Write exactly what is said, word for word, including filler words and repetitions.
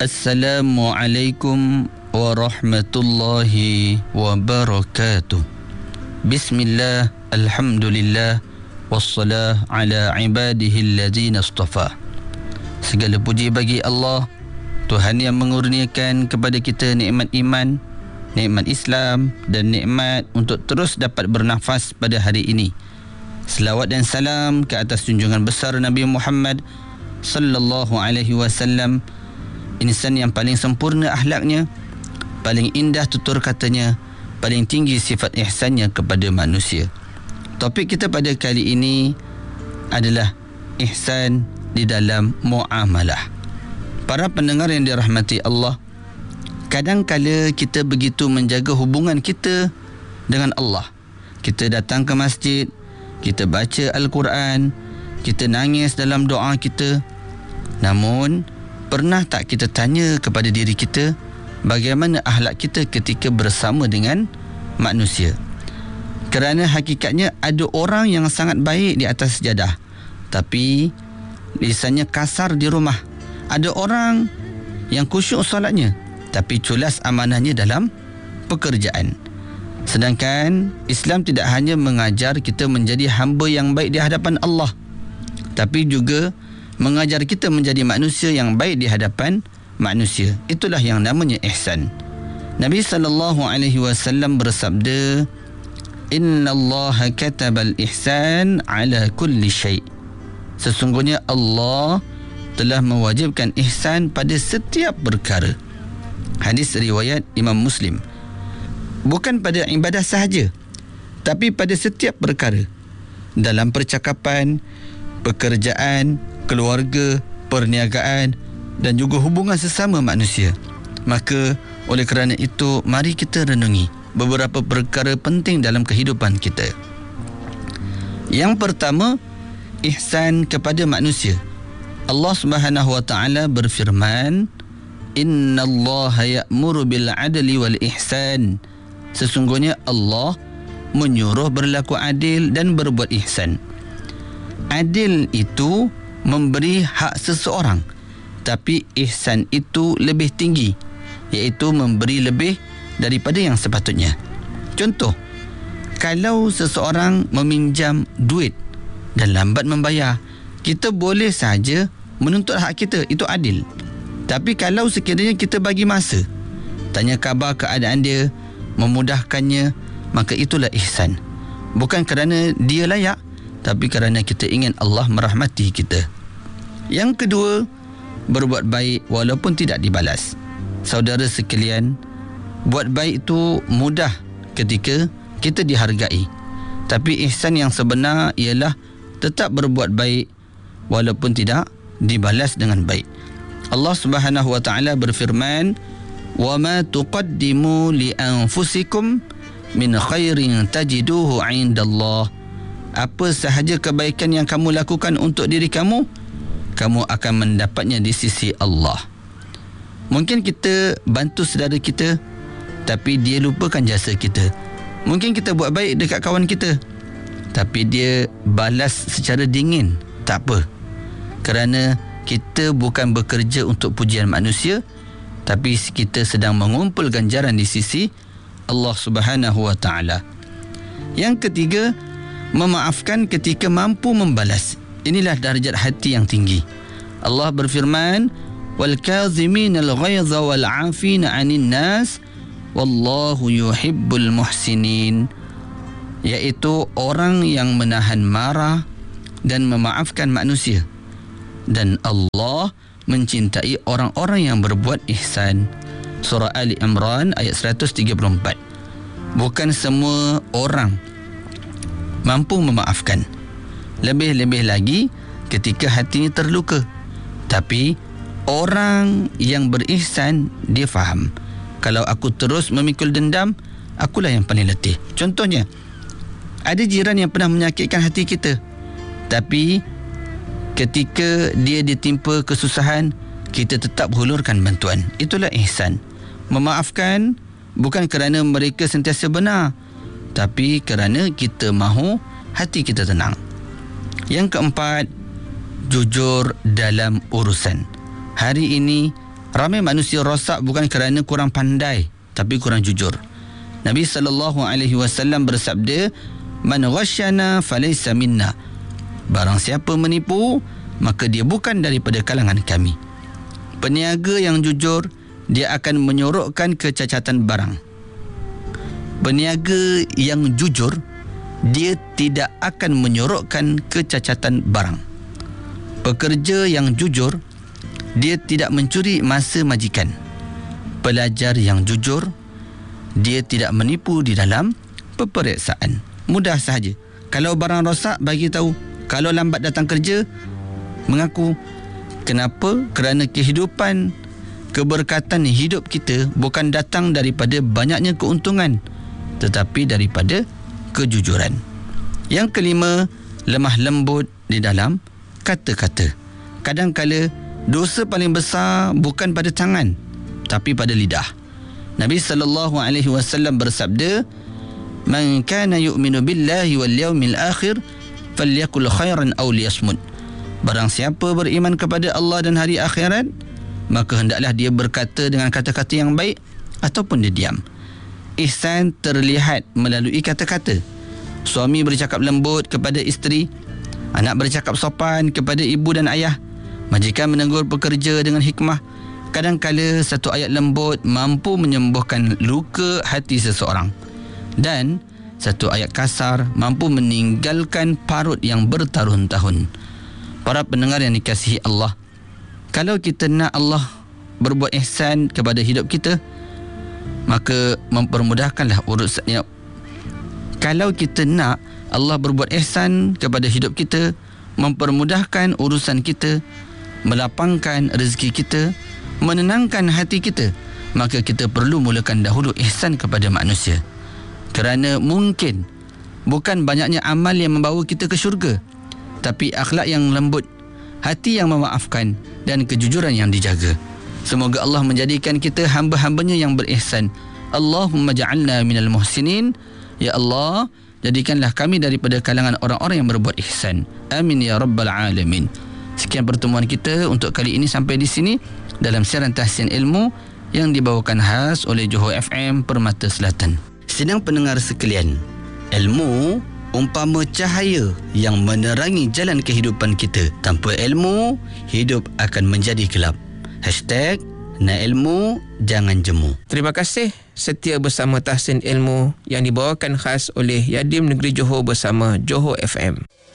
Assalamualaikum warahmatullahi wabarakatuh. Bismillah, alhamdulillah, wassalah ala ibadihi alladzina istafa. Segala puji bagi Allah, Tuhan yang mengurniakan kepada kita nikmat iman, nikmat Islam dan nikmat untuk terus dapat bernafas pada hari ini. Selawat dan salam ke atas junjungan besar Nabi Muhammad sallallahu alaihi wasallam, insan yang paling sempurna akhlaknya, paling indah tutur katanya, paling tinggi sifat ihsannya kepada manusia. Topik kita pada kali ini adalah ihsan di dalam muamalah. Para pendengar yang dirahmati Allah, kadang-kala kita begitu menjaga hubungan kita dengan Allah. Kita datang ke masjid, kita baca Al-Quran, kita nangis dalam doa kita. Namun, pernah tak kita tanya kepada diri kita bagaimana akhlak kita ketika bersama dengan manusia? Kerana hakikatnya ada orang yang sangat baik di atas sejadah, tapi lisannya kasar di rumah. Ada orang yang khusyuk solatnya, tapi culas amanahnya dalam pekerjaan. Sedangkan Islam tidak hanya mengajar kita menjadi hamba yang baik di hadapan Allah, tapi juga mengajar kita menjadi manusia yang baik di hadapan manusia. Itulah yang namanya ihsan. Nabi sallallahu alaihi wasallam bersabda, "Innallaha katabal ihsan ala kulli syai'." Sesungguhnya Allah telah mewajibkan ihsan pada setiap perkara. Hadis riwayat Imam Muslim. Bukan pada ibadah sahaja, tapi pada setiap perkara. Dalam percakapan, pekerjaan, keluarga, perniagaan dan juga hubungan sesama manusia. Maka oleh kerana itu, mari kita renungi beberapa perkara penting dalam kehidupan kita. Yang pertama, ihsan kepada manusia. Allah Subhanahu wa taala berfirman, "Innallaha ya'muru bil 'adli wal ihsan." Sesungguhnya Allah menyuruh berlaku adil dan berbuat ihsan. Adil itu memberi hak seseorang, tapi ihsan itu lebih tinggi, iaitu memberi lebih daripada yang sepatutnya. Contoh, kalau seseorang meminjam duit dan lambat membayar, kita boleh saja menuntut hak kita, itu adil. Tapi kalau sekiranya kita bagi masa, tanya khabar keadaan dia, memudahkannya, maka itulah ihsan. Bukan kerana dia layak, tapi kerana kita ingin Allah merahmati kita. Yang kedua, berbuat baik walaupun tidak dibalas. Saudara sekalian, buat baik itu mudah ketika kita dihargai. Tapi ihsan yang sebenar ialah tetap berbuat baik walaupun tidak dibalas dengan baik. Allah Subhanahu wa taala berfirman, "Wa ma tuqaddimu li anfusikum min khairin tajiduhu 'indallah." Apa sahaja kebaikan yang kamu lakukan untuk diri kamu, kamu akan mendapatnya di sisi Allah. Mungkin kita bantu saudara kita, tapi dia lupakan jasa kita. Mungkin kita buat baik dekat kawan kita, tapi dia balas secara dingin. Tak apa, kerana kita bukan bekerja untuk pujian manusia, tapi kita sedang mengumpul ganjaran di sisi Allah Subhanahu wa taala. Yang ketiga, memaafkan ketika mampu membalas. Inilah darjat hati yang tinggi. Allah berfirman, "Wal kaziminal ghaiza wal 'afina 'anil nas wallahu yuhibbul muhsinin." Iaitu orang yang menahan marah dan memaafkan manusia. Dan Allah mencintai orang-orang yang berbuat ihsan. Surah Ali Imran ayat seratus tiga puluh empat. Bukan semua orang mampu memaafkan. Lebih-lebih lagi ketika hatinya terluka. Tapi orang yang berihsan, dia faham, kalau aku terus memikul dendam, akulah yang paling letih. Contohnya, ada jiran yang pernah menyakitkan hati kita, tapi ketika dia ditimpa kesusahan, kita tetap hulurkan bantuan. Itulah ihsan. Memaafkan bukan kerana mereka sentiasa benar, tapi kerana kita mahu hati kita tenang. Yang keempat, jujur dalam urusan. Hari ini Ramai manusia rosak bukan kerana kurang pandai, tapi kurang jujur. Nabi sallallahu alaihi wasallam bersabda, "Man ghasyana falaysa minna." Barang siapa menipu, maka dia bukan daripada kalangan kami. Peniaga yang jujur, dia akan menyorokkan kecacatan barang. Peniaga yang jujur, dia tidak akan menyorokkan kecacatan barang. Pekerja yang jujur, dia tidak mencuri masa majikan. Pelajar yang jujur, dia tidak menipu di dalam peperiksaan. Mudah sahaja. Kalau barang rosak, bagi tahu. Kalau lambat datang kerja, mengaku. Kenapa? Kerana kehidupan, keberkatan hidup kita bukan datang daripada banyaknya keuntungan, tetapi daripada kejujuran. Yang kelima, lemah lembut di dalam kata-kata. Kadang-kala dosa paling besar bukan pada tangan, tapi pada lidah. Nabi sallallahu alaihi wasallam bersabda, "Man kana yu'minu billahi wal yawmil akhir falyakul khairan aw liyasmut." Barang siapa beriman kepada Allah dan hari akhirat, maka hendaklah dia berkata dengan kata-kata yang baik ataupun dia diam. Ihsan terlihat melalui kata-kata. Suami bercakap lembut kepada isteri, anak bercakap sopan kepada ibu dan ayah, majikan menegur pekerja dengan hikmah. Kadang-kala satu ayat lembut mampu menyembuhkan luka hati seseorang, dan satu ayat kasar mampu meninggalkan parut yang bertahun-tahun. Para pendengar yang dikasihi Allah, kalau kita nak Allah berbuat ihsan kepada hidup kita, maka mempermudahkanlah urusannya. Kalau kita nak Allah berbuat ihsan kepada hidup kita, mempermudahkan urusan kita, melapangkan rezeki kita, menenangkan hati kita, maka kita perlu mulakan dahulu ihsan kepada manusia. Kerana mungkin bukan banyaknya amal yang membawa kita ke syurga, tapi akhlak yang lembut, hati yang memaafkan, dan kejujuran yang dijaga. Semoga Allah menjadikan kita hamba-hambanya yang berihsan. Allahumma ja'alna minal muhsinin. Ya Allah, jadikanlah kami daripada kalangan orang-orang yang berbuat ihsan. Amin ya rabbal alamin. Sekian pertemuan kita untuk kali ini sampai di sini dalam siaran Tahsin Ilmu yang dibawakan khas oleh Johor F M Permata Selatan. Sidang pendengar sekalian, ilmu umpama cahaya yang menerangi jalan kehidupan kita. Tanpa ilmu, hidup akan menjadi gelap. Hashtag nak ilmu, jangan jemu. Terima kasih setia bersama Tahsin Ilmu yang dibawakan khas oleh Yadim Negeri Johor bersama Johor F M.